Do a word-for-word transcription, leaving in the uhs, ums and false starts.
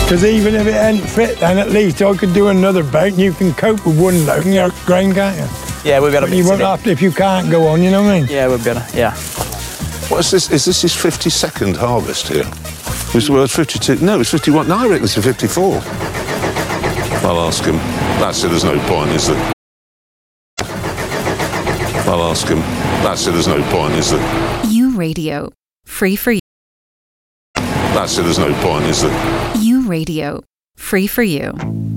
Because even if it ain't fit, then at least I could do another boat and you can cope with one load and your grain, can't you? Yeah, we've got to You won't have to if you can't go on, you know what I mean? Yeah, we've got to, yeah. What is this? Is this his fifty-second harvest here? Was the word fifty-two? No, it's fifty-one. No, I reckon it's a fifty-four. I'll ask him. That's it, there's no point, is there? I'll ask him. That's it, there's no point, is there? U Radio. Free for you. That's it, there's no point, is there? U Radio. Free for you.